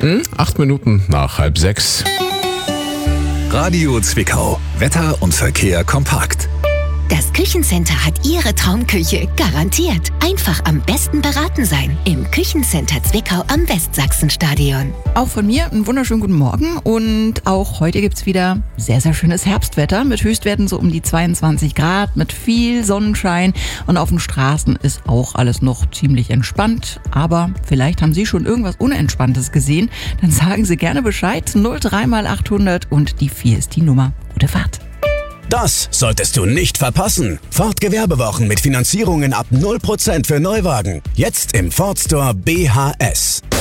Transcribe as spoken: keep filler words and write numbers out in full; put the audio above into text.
Hm? Acht Minuten nach halb sechs. Radio Zwickau. Wetter und Verkehr kompakt. Das Küchencenter hat Ihre Traumküche garantiert. Einfach am besten beraten sein. Im Küchencenter Zwickau am Westsachsenstadion. Auch von mir einen wunderschönen guten Morgen. Und auch heute gibt's wieder sehr, sehr schönes Herbstwetter mit Höchstwerten so um die zweiundzwanzig Grad, mit viel Sonnenschein. Und auf den Straßen ist auch alles noch ziemlich entspannt. Aber vielleicht haben Sie schon irgendwas Unentspanntes gesehen. Dann sagen Sie gerne Bescheid. null drei mal achthundert und die vier ist die Nummer. Gute Fahrt. Das solltest du nicht verpassen. Ford Gewerbewochen mit Finanzierungen ab null Prozent für Neuwagen. Jetzt im Ford Store B H S.